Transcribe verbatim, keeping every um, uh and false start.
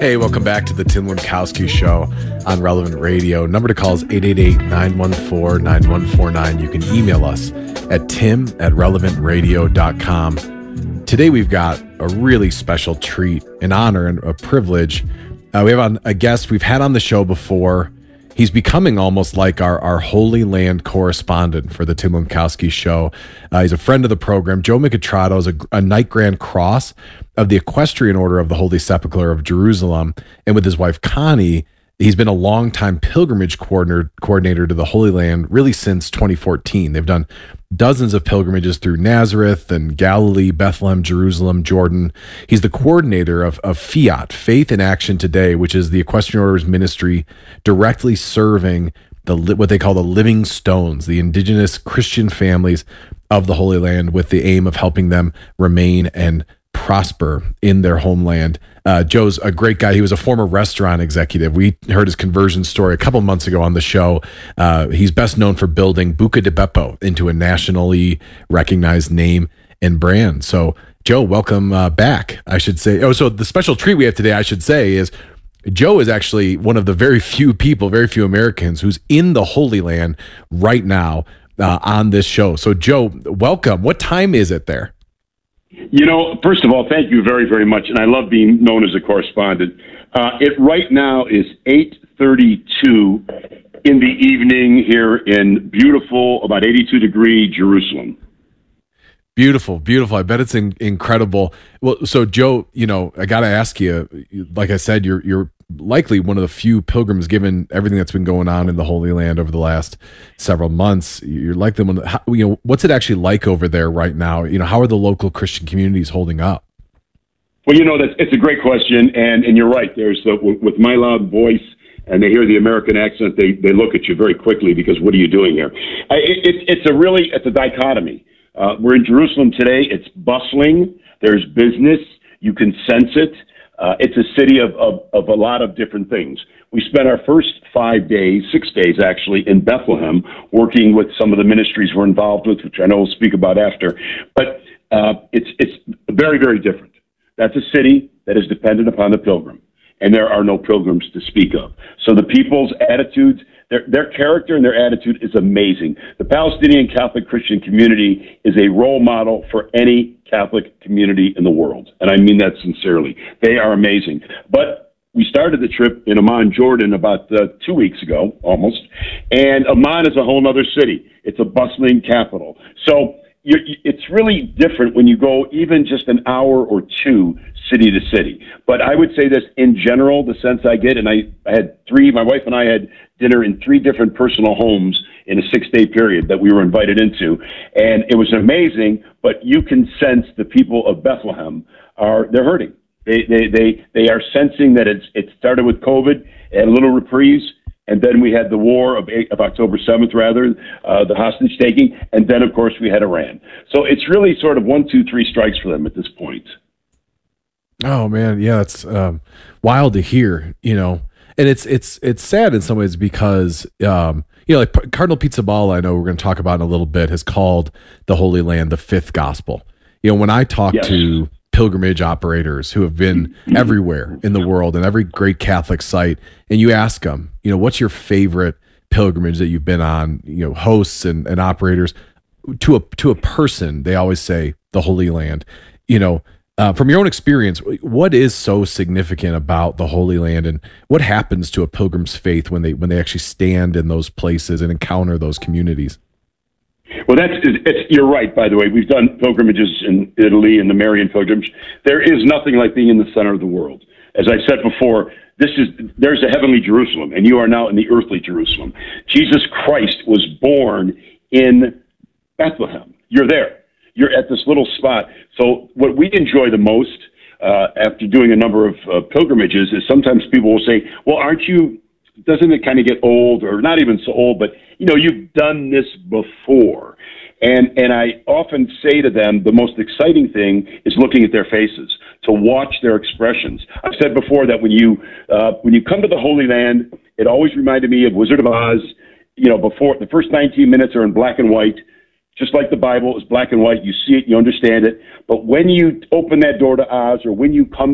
Hey, welcome back to the Tim Winkowski Show on Relevant Radio. Number to call is eight eight eight, nine one four, nine one four nine. You can email us at tim at relevant radio dot com. Today we've got a really special treat, an honor, and a privilege. Uh, we have on a guest we've had on the show before. He's becoming almost like our, our Holy Land correspondent for the Tim Winkowski Show. Uh, he's a friend of the program. Joe Micatrato is a, a Knight Grand Cross of the Equestrian Order of the Holy Sepulchre of Jerusalem. And with his wife, Connie, he's been a longtime pilgrimage coordinator, coordinator to the Holy Land really since twenty fourteen. They've done dozens of pilgrimages through Nazareth and Galilee, Bethlehem, Jerusalem, Jordan. He's the coordinator of, of Fiat, Faith in Action Today, which is the Equestrian Order's ministry directly serving the what they call the living stones, the indigenous Christian families of the Holy Land, with the aim of helping them remain and prosper in their homeland. Uh, Joe's a great guy. He was a former restaurant executive. We heard his conversion story a couple months ago on the show. Uh, he's best known for building Buca di Beppo into a nationally recognized name and brand. So, Joe, welcome uh, back, I should say. Oh, so the special treat we have today, I should say, is Joe is actually one of the very few people, very few Americans who's in the Holy Land right now uh, on this show. So, Joe, welcome. What time is it there? You know, first of all, thank you very, very much. And I love being known as a correspondent. Uh, it right now is eight thirty-two in the evening here in beautiful, about eighty-two degree Jerusalem. Beautiful, beautiful. I bet it's in, incredible. Well, so Joe, you know, I got to ask you, like I said, you're, you're likely one of the few pilgrims, given everything that's been going on in the Holy Land over the last several months. You're likely one of the, how, you know, what's it actually like over there right now? You know, how are the local Christian communities holding up? Well, you know, that's, it's a great question. And, and you're right. There's the, with my loud voice and they hear the American accent, they, they look at you very quickly because what are you doing here? I, it, it, it's a really, it's a dichotomy. Uh, we're in Jerusalem today. It's bustling. There's business. You can sense it. Uh, it's a city of, of, of a lot of different things. We spent our first five days, six days actually, in Bethlehem, working with some of the ministries we're involved with, which I know we'll speak about after. But uh, it's it's very, very different. That's a city that is dependent upon the pilgrim, and there are no pilgrims to speak of. So the people's attitudes, their, their character and their attitude is amazing. The Palestinian Catholic Christian community is a role model for any Catholic community in the world. And I mean that sincerely. They are amazing. But we started the trip in Amman, Jordan about uh, two weeks ago, almost. And Amman is a whole other city. It's a bustling capital. So you're, it's really different when you go even just an hour or two city to city. But I would say this in general, the sense I get, and I, I had three, my wife and I had dinner in three different personal homes in a six-day period that we were invited into. And it was amazing, but you can sense the people of Bethlehem are, they're hurting. They, they, they, they are sensing that it's, it started with COVID and a little reprise. And then we had the war of, eight, of October seventh, rather, uh, the hostage taking. And then, of course, we had Iran. So it's really sort of one, two, three strikes for them at this point. Oh man, yeah, it's um, wild to hear, you know, and it's it's it's sad in some ways because um, you know, like Cardinal Pizzaballa, I know we're going to talk about in a little bit, has called the Holy Land the fifth gospel. You know, when I talk yes. to pilgrimage operators who have been mm-hmm. everywhere in the world and every great Catholic site, and you ask them, you know, what's your favorite pilgrimage that you've been on? You know, hosts and, and operators, to a to a person, they always say the Holy Land. You know. Uh, from your own experience, what is so significant about the Holy Land, and what happens to a pilgrim's faith when they when they actually stand in those places and encounter those communities? Well, that's it's, you're right. By the way, we've done pilgrimages in Italy and the Marian pilgrimage. There is nothing like being in the center of the world. As I said before, this is there's a heavenly Jerusalem, and you are now in the earthly Jerusalem. Jesus Christ was born in Bethlehem. You're there. You're at this little spot. So what we enjoy the most uh, after doing a number of uh, pilgrimages is sometimes people will say, well, aren't you, doesn't it kind of get old, or not even so old, but, you know, you've done this before. And and I often say to them, the most exciting thing is looking at their faces, to watch their expressions. I've said before that when you uh, when you come to the Holy Land, it always reminded me of Wizard of Oz. You know, before the first nineteen minutes are in black and white. Just like the Bible is black and white, you see it, you understand it. But when you open that door to Oz, or when you come